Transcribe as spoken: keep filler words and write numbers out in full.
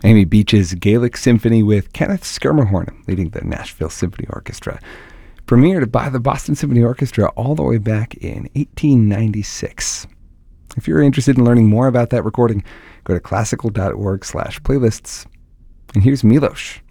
Amy Beach's Gaelic Symphony with Kenneth Schermerhorn leading the Nashville Symphony Orchestra. Premiered by the Boston Symphony Orchestra all the way back in eighteen ninety-six. If you're interested in learning more about that recording, go to classical dot org slash playlists. And here's Milos